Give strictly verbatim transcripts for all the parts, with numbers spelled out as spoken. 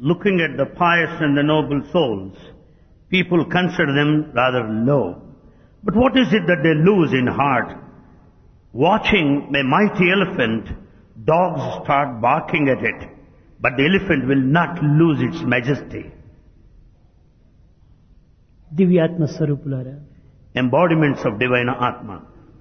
Looking at the pious and the noble souls, people consider them rather low. But what is it that they lose in heart? Watching a mighty elephant, dogs start barking at it, but the elephant will not lose its majesty. దివ్యాత్మ స్వరూపులారా, Embodiments of divine Atma.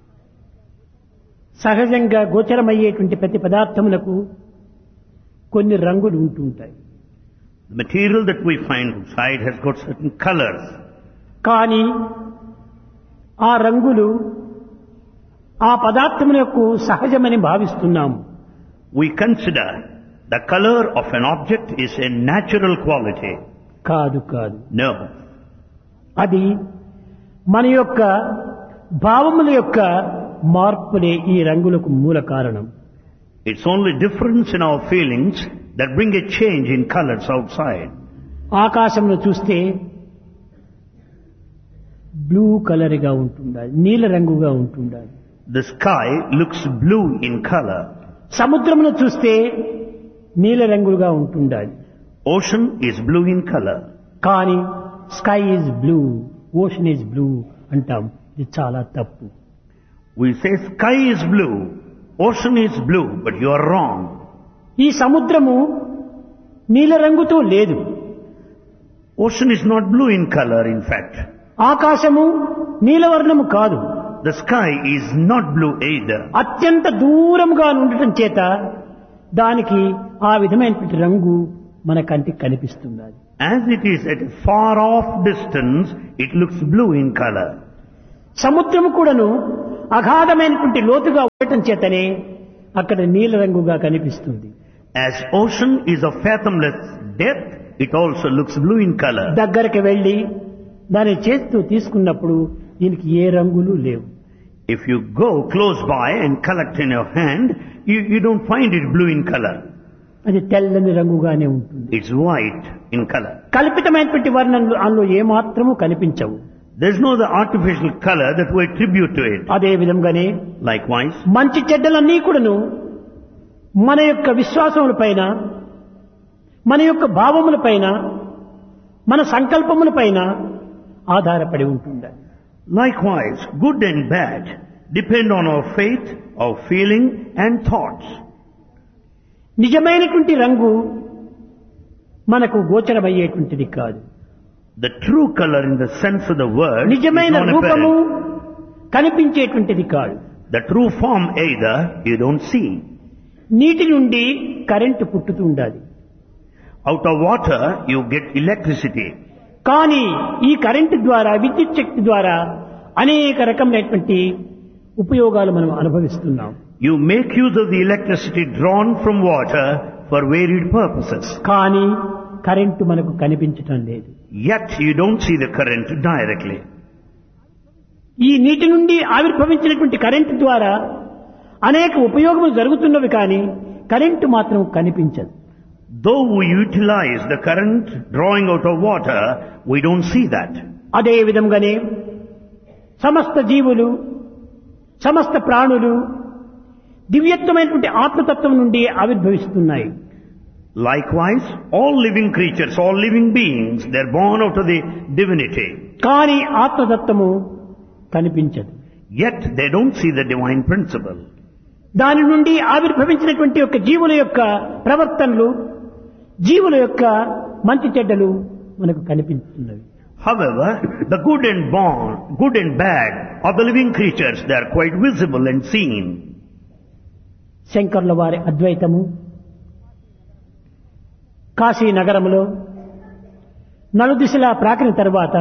సహజంగా గోచరమయ్యేటువంటి ప్రతి పదార్థములకు కొన్ని రంగులు ఉంటుంటాయి. The material that we find outside has got certain colors. కానీ ఆ రంగులు ఆ పదార్థములకు సహజమని భావిస్తున్నాము. We consider the color of an object is a natural quality. కాదు కాదు No. అది మన యొక్క భావముల యొక్క మార్పులే ఈ రంగులకు మూల కారణం. It's only difference in our feelings that bring a change in colors outside. ఆకాశంలో చూస్తే బ్లూ కలర్ గా ఉంటుండాలి, నీల రంగుగా ఉంటుండాలి. The sky looks blue in color. సముద్రమును చూస్తే నీల రంగుగా ఉంటుండాలి. Ocean is blue in color. కానీ sky is blue, ocean is blue అంటాం. ఇది చాలా తప్పు. We say sky is blue, ocean is blue, but you are wrong. ఈ సముద్రము నీల రంగుతో లేదు. Ocean is not blue in color, in fact. ఆకాశము నీలవర్ణము కాదు. The sky is not blue either. అత్యంత దూరముగా ఉండటం చేత దానికి ఆ విధమైనటువంటి రంగు మన కంటికి కనిపిస్తుంది. As it is at a far off distance, it looks blue in color. సముద్రము కూడాను అగాధమైనటువంటి లోతుగా ఉండటం చేతనే అక్కడ నీల రంగుగా కనిపిస్తుంది. As ocean is of fathomless depth, it also looks blue in color. దగ్గరికి వెళ్ళి దాని చేతితో తీసుకున్నప్పుడు దీనికి ఏ రంగులు లేవు. If you go close by and collect in your hand, you, you don't find it blue in color. అది తెల్లని రంగుగానే ఉంటుంది. It's white in color. కల్పితమైనటువంటి వర్ణనలు అందులో ఏమాత్రము కనిపించవు. There's no the artificial color that we attribute to it. అదే విధంగానే Likewise, మంచి చెడ్డలన్నీ కూడాను మన యొక్క విశ్వాసముల పైన, మన యొక్క భావముల పైన, మన సంకల్పముల పైన ఆధారపడి ఉంటుంది. likewise, good and bad depend on our faith, our feeling and thoughts. నిజమైనటువంటి రంగు మనకు గోచరమయ్యేటువంటిది కాదు. The true color in the sense of the word is నిజమైన రూపము non-apparent. కనిపించేటువంటిది కాదు. The true form either you don't see. నీటి నుండి కరెంటు పుట్టుతూ ఉండాలి. Out of water you get electricity. కానీ ఈ కరెంటు ద్వారా, విద్యుత్ శక్తి ద్వారా అనేక రకమైనటువంటి ఉపయోగాలు మనం అనుభవిస్తున్నాం. You make use of the electricity drawn from water for varied purposes. కానీ కరెంటు మనకు కనిపించటం లేదు. Yet you don't see the current directly. ఈ నీటి నుండి ఆవిర్భవించినటువంటి కరెంటు ద్వారా అనేక ఉపయోగములు జరుగుతున్నవి, కానీ కరెంటు మాత్రం కనిపించదు. Though we utilize the current drawing out of water, we don't see that. అదే విధంగానే సమస్త జీవులు, సమస్త ప్రాణులు దివ్యత్వమైనటువంటి ఆత్మతత్వం నుండి ఆవిర్భవిస్తున్నాయి. Likewise, all living creatures, all living beings, they're born out of the divinity. కానీ ఆత్మతత్వము కనిపించదు. Yet they don't see the divine principle. దాని నుండి ఆవిర్భవించినటువంటి యొక్క జీవుల యొక్క ప్రవర్తనలు, జీవుల యొక్క మంచి చెడ్డలు మనకు కనిపిస్తున్నవి. However, the good and born, good and bad of the living creatures, they are quite visible and seen. శంకరుల వారి అద్వైతము కాశీ నగరములో నలుదిశలా ప్రాకిన తర్వాత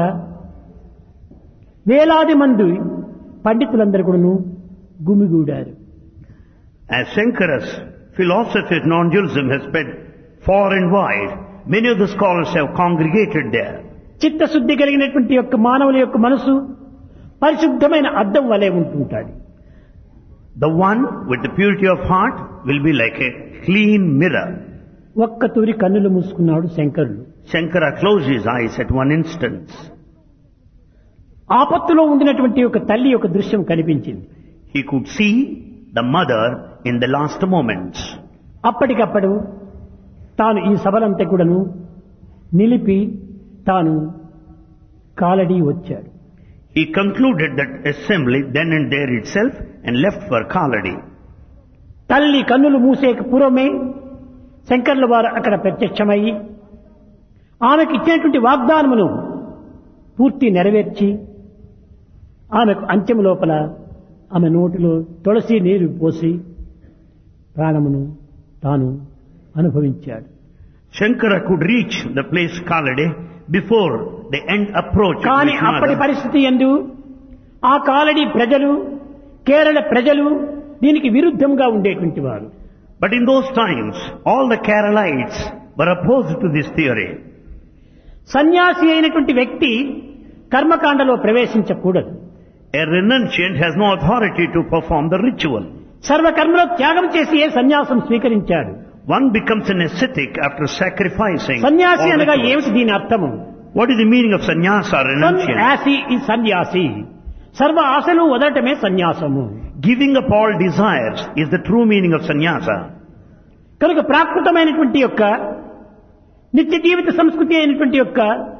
వేలాది మంది పండితులందరూ కూడాను గుమిగూడారు. As Shankara's philosophy of non-dualism has spread far and wide, many of the scholars have congregated there. చిత్తశుద్ధి కలిగినటువంటి యొక్క మానవుల యొక్క మనసు పరిశుద్ధమైన అద్దం వలె ఉంటుంటాడు. The one with the purity of heart will be like a clean mirror. ఒక్క తూరి కన్నులు మూసుకున్నాడు శంకరులు. Shankara closed his eyes at one instance. ఆపత్తులో ఉండినటువంటి ఒక తల్లి యొక్క దృశ్యం కనిపించింది. He could see the mother in the last moments. అప్పటికప్పుడు తాను ఈ సభలంతా కూడాను నిలిపి తాను కాలడి వచ్చాడు. He concluded that assembly then and there itself and left for Kaladi. తల్లి కన్నులు మూసేక పూర్వమే శంకర్ల వారు అక్కడ ప్రత్యక్షమయ్యి ఆమెకు ఇచ్చినటువంటి వాగ్దానమును పూర్తి నెరవేర్చి ఆమెకు అంత్యం లోపల ఆమె నోటిలో తులసి నీరు పోసి ప్రాణమును తాను అనుభవించాడు. Shankara could reach the place Kaladi before the end approach. కానీ అప్పటి పరిస్థితి యందు ఆ కాలడి ప్రజలు కేరళ ప్రజలు దీనికి విరుద్ధంగా ఉండేటువంటి వారు. But in those times, all the Keralites were opposed to this theory. సన్యాసి అయినటువంటి వ్యక్తి కర్మకాండలో ప్రవేశించకూడదు. A renunciant has no authority to perform the ritual. సర్వకర్మలో త్యాగం చేసి ఏ సన్యాసం స్వీకరించాడు. One becomes an ascetic after sacrificing. సన్యాసి all అనగా rituals. ఏమిటి దీని అర్థము? What is the meaning of sannyasa, renunciant? సన్యాసి ఈ సన్యాసి సర్వ ఆశలు వదలటమే సన్యాసము. Giving up all desires is the true meaning of sannyasa. కనుక ప్రాకృతమైనటువంటి యొక్క నిత్య జీవిత సంస్కృతి అయినటువంటి యొక్క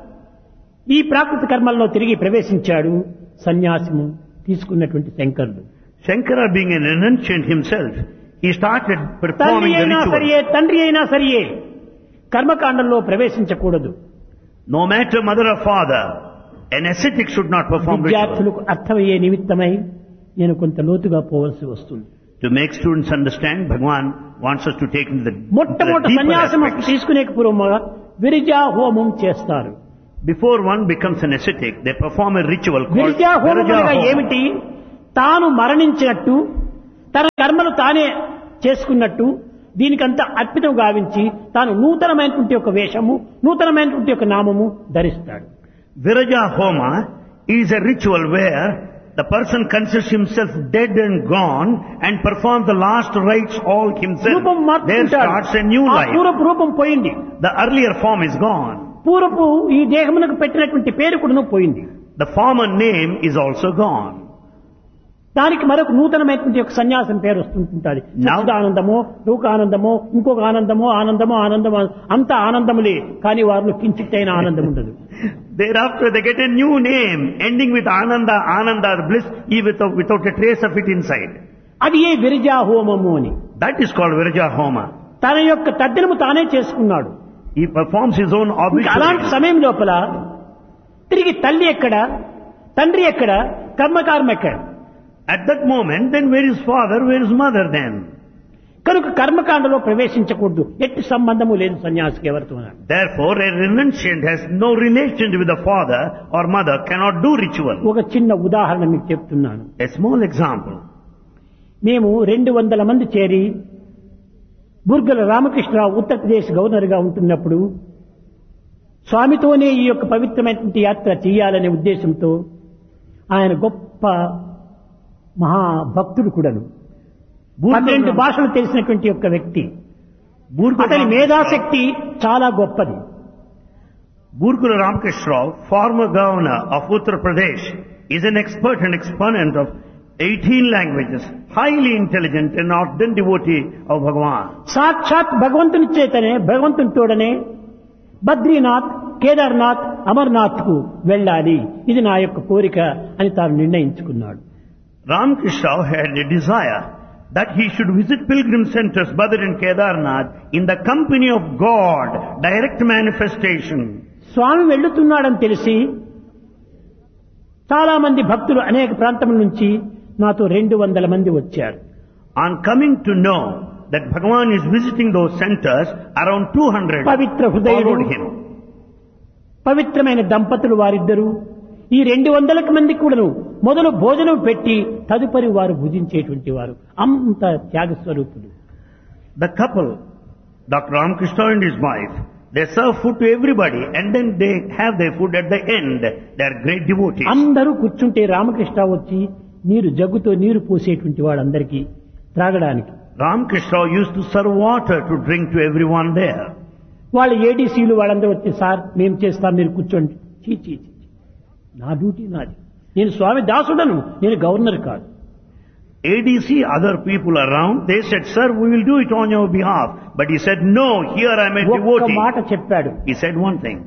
ఈ ప్రాకృత కర్మల్లో తిరిగి ప్రవేశించాడు సన్యాసము తీసుకున్నటువంటి శంకరుడు. Shankara being a renunciant himself, he started తల్లి performing the అయినా ritual. సరియే తండ్రి అయినా సరియే కర్మకాండంలో ప్రవేశించకూడదు. No matter mother or father, an ascetic should not perform ritual. విద్యార్థులకు అర్థమయ్యే నిమిత్తమై నేను కొంత లోతుగా పోవలసి వస్తుంది. To make students understand, Bhagwan wants us to take into the, into the మొట్టమొదటి deeper సన్యాసం aspects. తీసుకునే పూర్వముగా విరిజా హోమం చేస్తారు. Before one becomes an ascetic, they perform a ritual called విరిజా హోమం Viraja అనగా Homa. ఏమిటి? తాను మరణించినట్టు తన కర్మలు తానే చేసుకున్నట్టు దీనికంతా అర్పితం గావించి తాను నూతనమైనటువంటి ఒక వేషము నూతనమైనటువంటి ఒక నామము ధరిస్తాడు. Viraja Homa is a ritual where the person considers himself dead and gone and performs the last rites all himself. రూపం There మార్చుకుంటాడు. starts a new ఆ life. పూర్వపు రూపం పోయింది. The earlier form is gone. పూర్వపు ఈ దేహమునకు పెట్టినటువంటి పేరు కూడాను పోయింది. The former name is also gone. దానికి మరొక నూతనమైనటువంటి ఒక సన్యాసం పేరు వస్తుంటుంది. ఆనందమో లోకానందమో ఇంకొక ఆనందమో ఆనందమో ఆనందమో అంత ఆనందములే కానీ వారిలో కించిత్తైన ఆనందం ఉండదు. Thereafter they get a new name ending with Ananda, Ananda or bliss without, without a trace of it inside. అది ఏ విరజా హోమము అని. That is called Viraja Homa. తన యొక్క తద్దినము తానే చేసుకున్నాడు. He performs his own ఇంకా అలాంటి obituary. సమయం లోపల తిరిగి తల్లి ఎక్కడ తండ్రి ఎక్కడ కర్మకారం ఎక్కడ? At that moment, then where is father, where is mother then? కనుక కర్మకాండలో ప్రవేశించకూడదు. ఎట్టి సంబంధము లేదు సన్యాసికి ఎవరితో. Therefore, a renunciant has no relation with the father or mother, cannot do ritual. ఒక చిన్న ఉదాహరణ మీకు చెప్తున్నాను. A small example. మేము రెండు వందల మంది చేరి బుర్గల రామకృష్ణరావు ఉత్తరప్రదేశ్ గవర్నర్ గా ఉంటున్నప్పుడు స్వామితోనే ఈ యొక్క పవిత్రమైనటువంటి యాత్ర చేయాలనే ఉద్దేశంతో ఆయన గొప్ప మహాభక్తుడు కూడాను పన్నెండు భాషలు తెలిసినటువంటి యొక్క వ్యక్తి. అతని మేధాశక్తి చాలా గొప్పది. Burkula Ramakrishna Rao, former governor of Uttar Pradesh, is an expert and exponent of eighteen languages, highly intelligent and ardent devotee of Bhagavan. సాక్షాత్ భగవంతుని చేతనే భగవంతుని తోడనే బద్రీనాథ్ కేదార్నాథ్ అమర్నాథ్ కు వెళ్ళాలి, ఇది నా యొక్క కోరిక అని తాను నిర్ణయించుకున్నాడు. Ramakrishna Rao had a desire that he should visit pilgrim centers Badr and Kedarnath in the company of God, direct manifestation. స్వామి వెళ్ళుతున్నాడని తెలిసి చాలా మంది భక్తులు అనేక ప్రాంతముల నుంచి నాతో రెండు వందల మంది వచ్చారు. On coming to know that Bhagavan is visiting those centers, around two hundred Pavitra హృదయుడు followed him. పవిత్రమైన దంపతులు వారిద్దరూ ఈ రెండు వందల మంది కూడాను మొదలు భోజనం పెట్టి తదుపరి వారు భుజించేటువంటి వారు అంత త్యాగ స్వరూపులు. The couple, Doctor Ramakrishna and his wife, they serve food to everybody and then they have their food at the end. They are great devotees. అందరూ కూర్చుంటే రామకృష్ణ వచ్చి నీరు జగ్గుతో నీరు పోసేటువంటి వాళ్ళందరికీ త్రాగడానికి. Ramakrishna used to serve water to drink to everyone there. వాళ్ళ ఏడీసీలు వాళ్ళందరూ వచ్చి సార్ మేము చేస్తాం మీరు కూర్చోండి. చీ చీ చీ, నా డ్యూటీ నాది, నేను స్వామి దాసుడను, నేను గవర్నర్ కాదు. A D C, other people around, they said, sir, we will do it on your behalf. But he said, no, here I am a ఒక్క devotee. మాట చెప్పాడు. He said one thing.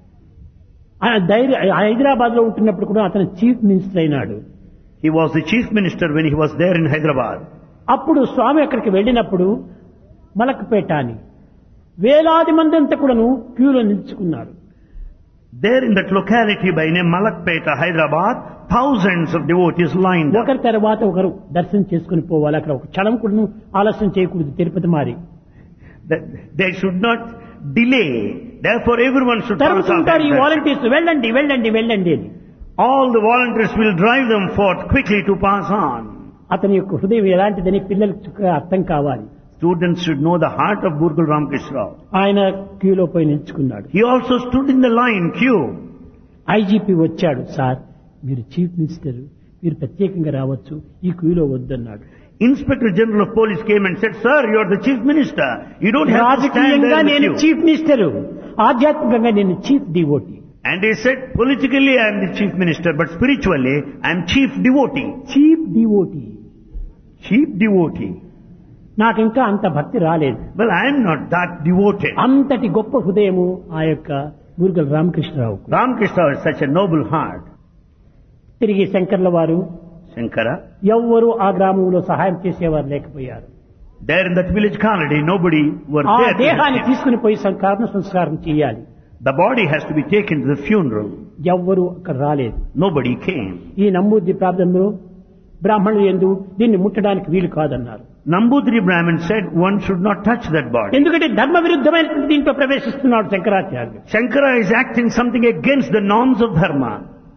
ఆయన ధైర్య హైదరాబాద్ లో ఉంటున్నప్పుడు కూడా అతను చీఫ్ మినిస్టర్ అయినాడు. He was the chief minister when he was there in Hyderabad. అప్పుడు స్వామి అక్కడికి వెళ్ళినప్పుడు మలక్పేట అని వేలాది మంది అంతా కూడాను క్యూలో నిలుచుకున్నారు. There in that locality by name Malakpeta, Hyderabad, thousands of devotees lined up. ఒకరి తర్వాత ఒకరు దర్శనం చేసుకుని పోవాలి. అక్కడ ఒక క్షణం కూడా ఆలస్యం చేయకూడదు. తిరుపతి మారి That they should not delay. Therefore everyone should pass on. తరుముతుంటారు ఈ వాలంటీర్స్, వెళ్ళండి వెళ్ళండి వెళ్ళండి అని. All the volunteers will drive them forth quickly to pass on. అతని యొక్క హృదయం ఎలాంటిదని పిల్లలకు అర్థం కావాలి. Students should know the heart of Burgul Ramkrishna Rao. ఆయన క్యూలో పోయి నిల్చుకున్నాడు. He also stood in the line queue. IGP వచ్చాడు. సార్, మీరు చీఫ్ మినిస్టర్, మీరు ప్రత్యేకంగా రావచ్చు, ఈ క్యూలో వద్దన్నాడు. Inspector General of Police came and said, sir, you are the chief minister. You don't have to stand రాజకీయంగా there in నేను the queue. చీఫ్ మినిస్టర్, ఆధ్యాత్మికంగా నేను chief devotee. And they said, politically I am the chief minister, but spiritually I am chief devotee. Chief devotee. Chief devotee. నాకు ఇంకా అంత భక్తి రాలేదు. Well, I am not that devoted. అంతటి గొప్ప హృదయము ఆ యొక్క బూర్గల్ Ramakrishna Rao. Ramakrishna is such a noble heart. తిరిగి శంకర్ల వారు Shankara, ఎవ్వరూ ఆ గ్రామంలో సహాయం చేసేవారు లేకపోయారు. there in that village colony, nobody were ఆ there. to దేహాన్ని help him. తీసుకుని పోయి సంస్కారం సంస్కారం చేయాలి. The body has to be taken to the funeral. ఎవ్వరూ అక్కడ రాలేదు. Nobody came. ఈ నమ్మూద్రి ప్రాంతంలో బ్రాహ్మణులు ఎందు దీన్ని ముట్టడానికి వీలు కాదన్నారు. Nambudri Brahmin said one should not touch that body. ఎందుకంటే ధర్మ విరుద్ధమైనటువంటి దీంట్లో ప్రవేశిస్తున్నాడు శంకరాచార్యులు. Shankara is acting something against the norms of dharma.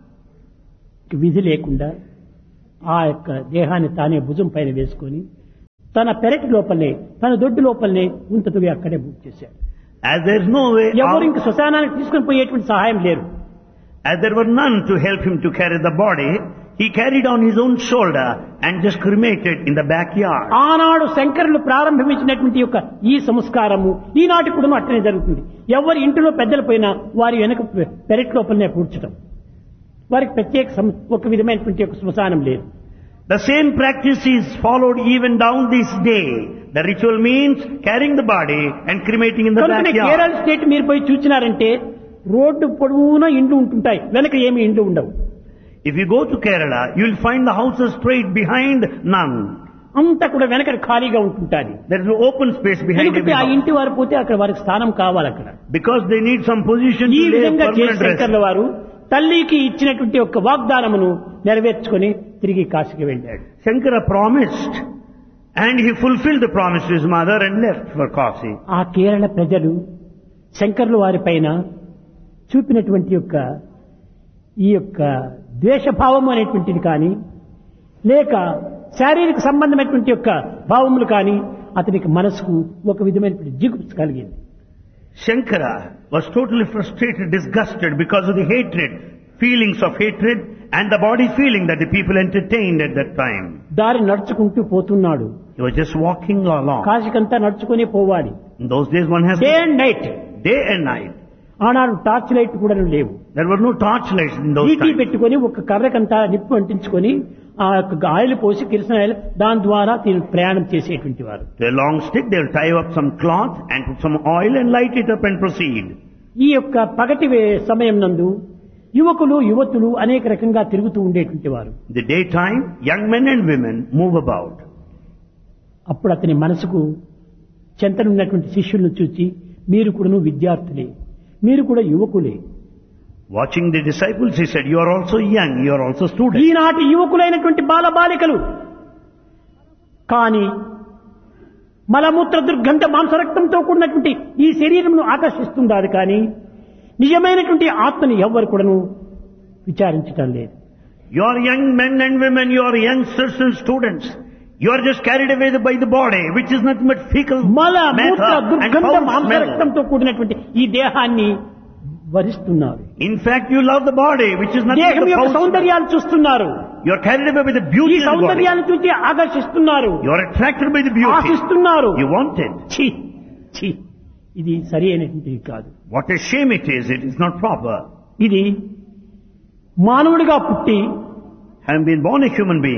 విధి లేకుండా ఆ యొక్క దేహాన్ని తానే భుజం పైన వేసుకొని తన పెరటి లోపలనే, తన దొడ్డు లోపలనే ఉంతతుగా అక్కడే బుక్ చేశాడు. As there is no way ఎవరు out, ఇంక శ్మశానానికి తీసుకుని పోయేటువంటి సహాయం లేరు. as there were none to help him to carry the body, he carried on his own shoulder and just cremated in the backyard. ఆనాడు శంకరులు ప్రారంభించినటువంటి యొక్క ఈ సంస్కారము ఈనాటి కూడా అట్లనే జరుగుతుంది. ఎవరి ఇంటిలో పెద్దలు పోయినా వారి వెనక పెరటి లోపలనే పూడ్చడం. వారికి ప్రత్యేక సం- ఒక విధమైనటువంటి ఒక శ్మశానం లేదు. The same practice is followed even down this day. The ritual means carrying the body and cremating in the కనుకనే backyard. కేరళ స్టేట్ మీరు పోయి చూచినారంటే రోడ్డు పొడవునా ఇండ్లు ఉంటుంటాయి, వెనక ఏమి ఇండ్లు ఉండవు. If you go to Kerala, you will find the houses straight behind none. అంతా కూడా వెనక ఖాళీగా ఉంటుంటాది. There is no open space behind every ఎందుకంటే ఆ house. ఇంటి వారు పోతే అక్కడ వారికి స్థానం కావాలి. అక్కడ Because they need some position ఈ to lay a విధంగా చేసి permanent rest. శంకర్ల వారు తల్లికి ఇచ్చినటువంటి ఒక వాగ్దానమును నెరవేర్చుకొని తిరిగి కాశీకి వెళ్ళాడు. Shankara promised and he fulfilled the promise to his mother and left for Kasi. ఆ కేరళ ప్రజలు శంకర్ల వారి పైన చూపినటువంటి యొక్క ఈ యొక్క ద్వేషభావము అనేటువంటిది కానీ లేక శారీరక సంబంధమైనటువంటి యొక్క భావములు కానీ అతనికి మనసుకు ఒక విధమైనటువంటి జిగుప్స కలిగింది. Shankara was totally frustrated, disgusted because of the hatred, feelings of hatred and the body feeling that the people entertained at that time. దారి నడుచుకుంటూ పోతున్నాడు. He was just walking along. కాశీకంతా నడుచుకుని పోవాలి. In those days one has day and night. day and night. ఆనాడు torch light కూడా లేవు. There were no torchlights in those ET times. పెట్టుకొని ఒక కర్రకంతా నిప్పు అంటించుకొని ఆ యొక్క ఆయిల్ పోసి కిరసన ఆయిల్ దాని ద్వారా దీన్ని ప్రయాణం చేసేటువంటి వారు. To a long stick they will tie up some cloth and put some oil and light it up and proceed. ఈ యొక్క పగటి వే- సమయం నందు యువకులు యువతులు అనేక రకంగా తిరుగుతూ ఉండేటువంటి వారు. The daytime, young men and women move about. అప్పుడు అతని మనసుకు చెంతనున్నటువంటి శిష్యులను చూచి మీరు కూడాను విద్యార్థులే, మీరు కూడా యువకులే. Watching the disciples, he said, you are also young, you are also students. ఈనాటి యువకులైనటువంటి బాలబాలికలు కానీ మలమూత్ర దుర్గంధ మాంసరక్తంతో కూడినటువంటి ఈ శరీరమును ఆకర్షిస్తుండాలి కానీ నిజమైనటువంటి ఆత్మని ఎవ్వరు కూడాను విచారించటం లేదు. You are young men and women, you are youngsters and students. You are just carried away by the body, which is nothing but fecal మల మూత్ర matter and దుర్గంధ foul smell. మాంసరక్తంతో కూడినటువంటి ఈ దేహాన్ని వరిస్తున్నారు. In fact, you love the body, which is nothing దేహం but the యొక్క foul smell. సౌందర్యాలు చూస్తున్నారు. You are carried away by the ఈ beauty of the body. సౌందర్యాన్ని చూసి ఆకర్షిస్తున్నారు, You are attracted by the beauty. ఆశిస్తున్నారు. You want it. ఛీ ఛీ ఇది సరి అయినటువంటిది కాదు. What a shame it is, it is not proper. ఇది మానవుడిగా పుట్టి Having been born a human being,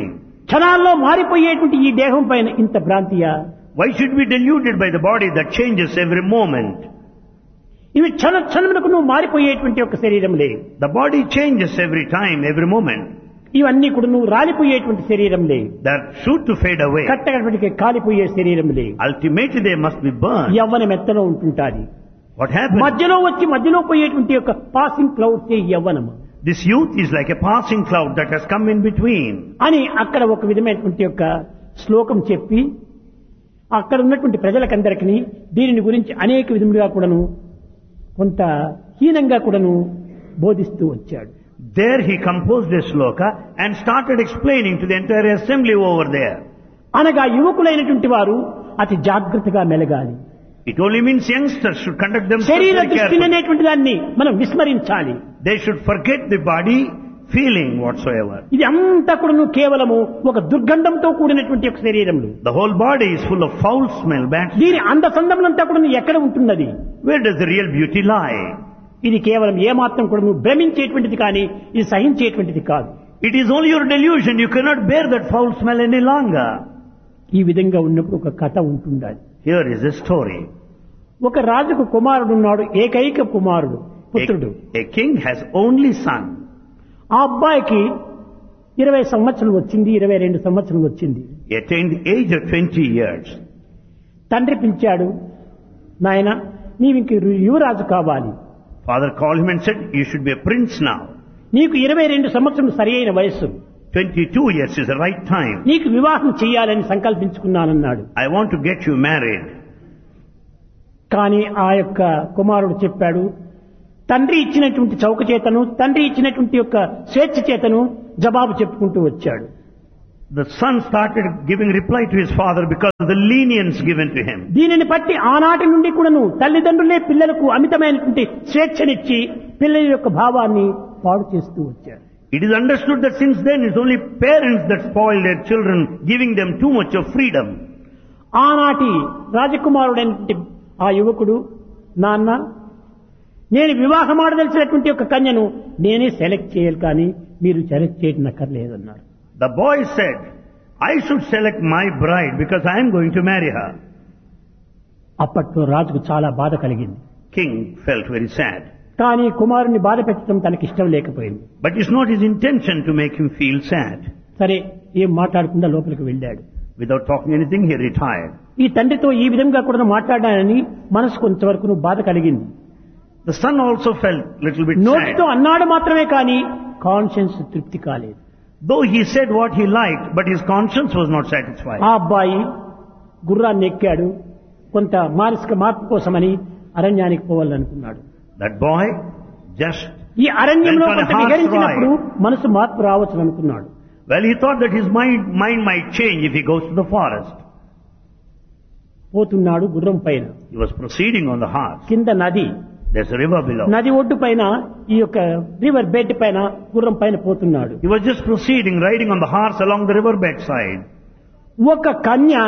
క్షణాల్లో మారిపోయేటువంటి ఈ దేహం పైన ఇంత భ్రాంతియా? Why should we be deluded by the body that changes every moment? ఇవి క్షణ క్షణములకు నువ్వు మారిపోయేటువంటి ఒక శరీరంలే. The body changes every time, every moment. ఇవన్నీ కూడా నువ్వు రాలిపోయేటువంటి శరీరంలే. They are sure to fade away. కట్టగడపటికి కాలిపోయే శరీరంలే. Ultimately they must be burned. Yavvanam ఎత్తలో ఉంటుంటాది. What happens? మధ్యలో వచ్చి మధ్యలో పోయేటువంటి యొక్క పాసింగ్ క్లౌడ్స్ ఈ యవ్వనము. This youth is like a passing cloud that has come in between. అని అక్కడ ఒక విధమైనటువంటి యొక్క శ్లోకం చెప్పి అక్కడ ఉన్నటువంటి ప్రజలకందరికీ దీనిని గురించి అనేక విధములుగా కూడాను కొంత హీనంగా కూడాను బోధిస్తూ వచ్చాడు. There he composed a sloka and started explaining to the entire assembly over there. అనగా యువకులైనటువంటి వారు అతి జాగ్రత్తగా మెలగాలి. It only means youngsters should conduct themselves శరీర very దృష్టి carefully. అనేటువంటి దాన్ని మనం విస్మరించాలి. They should forget the body feeling whatsoever. ఇది అంతా కూడాను కేవలము ఒక దుర్గంధంతో కూడినటువంటి ఒక శరీరములు. The whole body is full of foul smell, bad smell. దీని అందసందములంతా కూడా ఎక్కడ ఉంటున్నది? Where does the real beauty lie? ఇది కేవలం ఏమాత్రం కూడా నువ్వు భ్రమించేటువంటిది కానీ ఇది సహించేటువంటిది కాదు. It is only your delusion. You cannot bear that foul smell any longer. ఈ విధంగా ఉన్నప్పుడు ఒక కథ ఉంటుండాలి. Here is a story. ఒక రాజుకు కుమారుడు ఉన్నాడు, ఏకైక కుమారుడు, పుత్రుడు. A, a king has only son. ఆ అబ్బాయికి ఇరవై సంవత్సరం వచ్చింది, ఇరవై రెండు సంవత్సరం వచ్చింది. He attained the age of twenty years. తండ్రి పిలిచాడు, నాయన నీవు ఇంక యువరాజు కావాలి. Father called him and said, you should be a prince now. నీకు ఇరవై రెండు సంవత్సరం సరి అయిన వయస్సు. twenty-two years is the right time. నీకు వివాహం చేయాలని సంకల్పించుకున్నానన్నాడు. I want to get you married. కానీ ఆ యొక్క కుమారుడు చెప్పాడు, తండ్రి ఇచ్చినటువంటి చౌక చేతను తండ్రి ఇచ్చినటువంటి యొక్క స్వేచ్ఛ చేతను జవాబు చెప్పుకుంటూ వచ్చాడు. The son started giving reply to his father because of the lenience given to him. దీనిని బట్టి ఆనాటి నుండి కూడాను తల్లిదండ్రులే పిల్లలకు అమితమైనటువంటి స్వేచ్ఛనిచ్చి పిల్లల యొక్క భావాన్ని పాడు చేస్తూ వచ్చారు. It is understood that since then it's only parents that spoil their children, giving them too much of freedom. ఆనాటి రాజకుమారుడైనటువంటి ఆ యువకుడు, నాన్న నేను వివాహం ఆడదలిసినటువంటి ఒక కన్యను నేనే సెలెక్ట్ చేయాలి కానీ మీరు సెలెక్ట్ చేయడం అక్కర్లేదన్నారు. The boy said, I should select my bride because I am going to marry her. అప్పట్లో రాజుకు చాలా బాధ కలిగింది. King felt very sad. కానీ కుమారుని బాధ పెట్టడం తనకి ఇష్టం లేకపోయింది. But it's not his intention to make him feel sad. సరే ఏం మాట్లాడకుండా లోపలికి వెళ్ళాడు. Without talking anything, he retired. ఈ తండ్రితో ఈ విధంగా కూడా మాట్లాడానని మనసు కొంతవరకు బాధ కలిగింది. The son also felt little bit నోటితో sad. అన్నాడు మాత్రమే కానీ కాన్షియన్స్ తృప్తి కాలేదు. Though he said what he liked, but his conscience was not satisfied. ఆ అబ్బాయి గుర్రాన్ని ఎక్కాడు, కొంత మానసిక మార్పు కోసమని అరణ్యానికి పోవాలనుకున్నాడు. That boy just ఈ అరణ్యంలో went on a కొంత horse విహరించినప్పుడు ride. మనసు మార్పు రావచ్చు అనుకున్నాడు. Well, he thought that his mind, mind might change if he goes to the forest. పోతున్నాడు గుర్రం పైన. He was proceeding on the horse. కింద నది, There's a river below. నది ఒడ్డు పైన ఈ యొక్క రివర్ బెడ్ పైన గుర్రం పైన పోతున్నాడు. He was just proceeding, riding on the horse along the river bed side. ఒక కన్య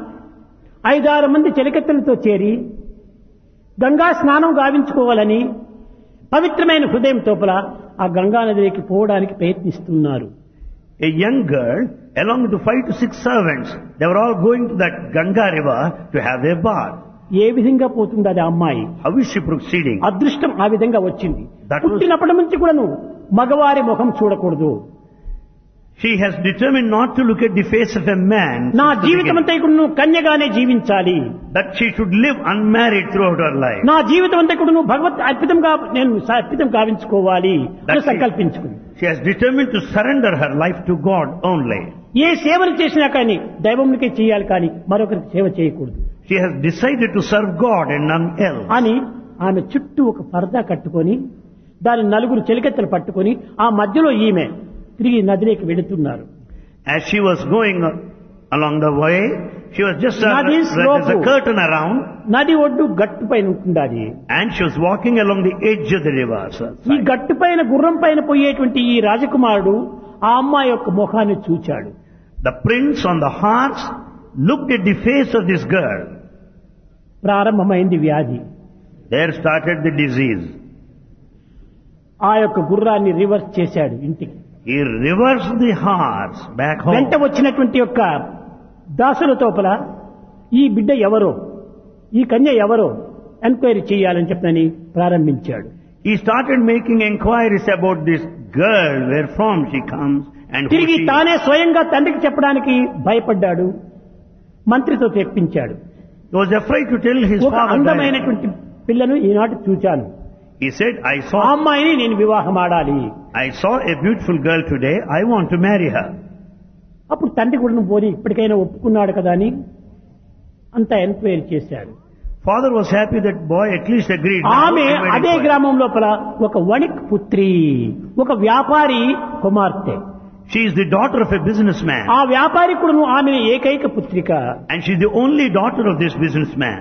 ఐదారు మంది చెలికత్తెలతో చేరి గంగా స్నానం గావించుకోవాలని పవిత్రమైన హృదయం తోపల ఆ గంగా నదికి పోవడానికి ప్రయత్నిస్తున్నారు. A young girl, along with the five to six servants, they were all going to that Ganga river to have their bath. ఏ విధంగా పోతుంది అది అమ్మాయి? How is she proceeding? అదృష్టం ఆ విధంగా వచ్చింది. That was- పుట్టినప్పటి నుంచి కూడాను మగవారి ముఖం చూడకూడదు. She has determined not to look at the face of a man. నా since the జీవితం beginning. అంతా కూడా నువ్వు కన్యగానే జీవించాలి. That she should live unmarried throughout her life. నా జీవితం అంతా కూడా నువ్వు భగవత్ అర్పితంగా నేను అర్పితం గావించుకోవాలి అని That's it. సంకల్పించుకుంది. She has determined to surrender her life to God only. ఏ సేవలు చేసినా కానీ దైవమునికే చేయాలి కానీ మరొకరికి సేవ చేయకూడదు She has decided to serve God and none else. అని ఆమె చుట్టూ ఒక పరదా కట్టుకొని దాని నలుగురు చెలికత్తెలు పట్టుకొని ఆ మధ్యలో ఈమె తిరిగి నదిలోకి వెళుతున్నారు. As she was going along the way, she was just uh, Nadi there's a slope. curtain around, నది ఒడ్డు గట్టు పైన ఉంటుంది. and she was walking along the edge of the river. ఈ గట్టు పైన గుర్రం పైన పోయేటువంటి ఈ రాజకుమారుడు ఆ అమ్మాయి యొక్క ముఖాన్ని చూచాడు. The prince on the horse looked at the face of this girl. ప్రారంభమైంది వ్యాధి. There started the disease. ఆ యొక్క గుర్రాన్ని రివర్స్ చేశాడు ఇంటికి. He reversed the horse back home. వెంట వచ్చినటువంటి యొక్క దాసుల తోపల ఈ బిడ్డ ఎవరో, ఈ కన్య ఎవరో ఎంక్వైరీ చేయాలని చెప్పని ప్రారంభించాడు. He started making inquiries about this girl, where from she comes and who తిరిగి she is. తానే స్వయంగా తండ్రికి చెప్పడానికి భయపడ్డాడు. మంత్రితో తెప్పించాడు. He was afraid to tell his ఒక father. that. అందమైనటువంటి పిల్లను ఈనాటి చూచాను, He said, I ఆ saw, అమ్మాయిని నేను వివాహం ఆడాలి. I saw a beautiful girl today. I want to marry her. అప్పుడు తండ్రి కూడా పోని ఇప్పటికైనా ఒప్పుకున్నాడు కదా అని అంతా ఎంక్వైరీ చేశాడు. Father was happy that boy at least agreed. ఆమె He made అదే inquiry. గ్రామం లోపల ఒక వణిక్ పుత్రి, ఒక వ్యాపారి కుమార్తె. She is the daughter of a businessman. ఆ వ్యాపారి కూడాను ఆమె ఏకైక పుత్రిక. And she is the only daughter of this businessman.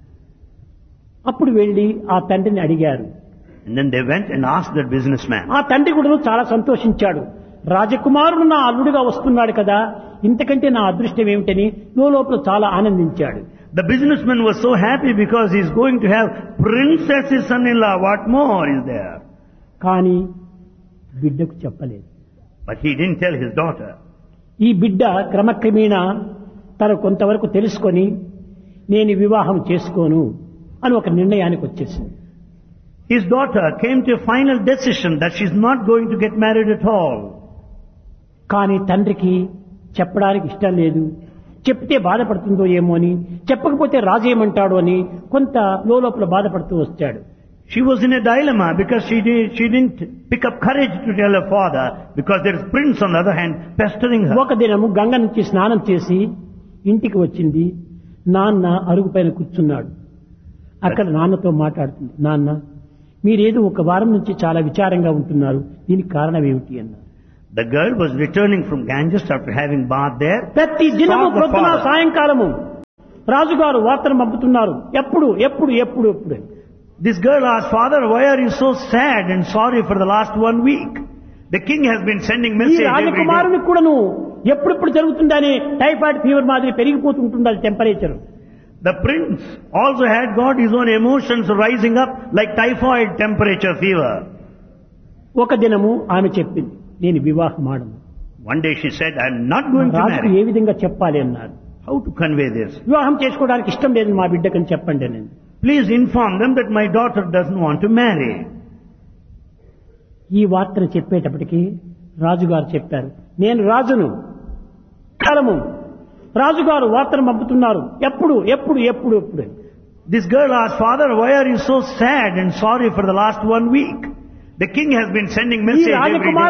అప్పుడు వెళ్లి ఆ తండ్రిని అడిగారు. And then they went and asked that businessman. ఆ తండ్రి కూడాను చాలా సంతోషించాడు. రాజకుమారుడు నా అల్లుడిగా వస్తున్నాడు కదా, ఇంతకంటే నా అదృష్టం ఏమిటని లోపల చాలా ఆనందించాడు. The businessman was so happy because he is going to have princess's son-in-law. What more is there? కానీ బిడ్డకు చెప్పలేదు. But he didn't tell his daughter. ఈ బిడ్డ క్రమక్రమేణా తను కొంతవరకు తెలుసుకొని నేను వివాహం చేసుకోను అని ఒక నిర్ణయానికి వచ్చేసింది. His daughter came to a final decision that she is not going to get married at all. కానీ తండ్రికి చెప్పడానికి ఇష్టం లేదు. చెప్తే బాధపడుతుందో ఏమో అని, చెప్పకపోతే రాజు ఏమంటాడు అని కొంత లోపల బాధపడుతూ వచ్చాడు. She was in a dilemma because she, did, she didn't pick up courage to tell her father because there is prince on the other hand pestering her. ఒక దినము గంగ నుంచి స్నానం చేసి ఇంటికి వచ్చింది. నాన్న అరుగు పైన కూర్చున్నాడు. అక్కడ నాన్నతో మాట్లాడుతుంది. నాన్న, మీరేదో ఒక వారం నుంచి చాలా విచారంగా ఉంటున్నారు, దీనికి కారణం ఏమిటి అన్నారు. The girl was returning from Ganges after having bath there. ప్రతి దినము Saw the ప్రొద్దున father. సాయంకాలము రాజుగారు వార్తను పంపుతున్నారు. ఎప్పుడు ఎప్పుడు ఎప్పుడు ఎప్పుడు This girl asked, Father, why are you so sad and sorry for the last one week? The king has been sending ఈ message every day. రాజకుమారునికి కూడాను ఎప్పుడెప్పుడు జరుగుతుందని టైఫాయిడ్ ఫీవర్ మాదిరి పెరిగిపోతుంటుంది temperature. The prince also had got his own emotions rising up like typhoid temperature fever. ఒక దినము ఆమె చెప్పింది, నేను వివాహం ఆడను. One day she said, I am not going to రాజుకు marry. ఏ విధంగా చెప్పాలి అన్నారు. How to convey this? వివాహం చేసుకోవడానికి ఇష్టం లేదు మా బిడ్డకని చెప్పండి నేను. Please inform them that my daughter doesn't want to marry. ఈ వార్తను చెప్పేటప్పటికి రాజుగారు చెప్పారు, నేను రాజును, కాలము రాజుగారు వార్తను పంపుతున్నారు. ఎప్పుడు ఎప్పుడు ఎప్పుడు ఎప్పుడు This girl asked, Father, why are you so sad and sorry for the last one week? The king has been sending ఈ message every day. రాజకుమారు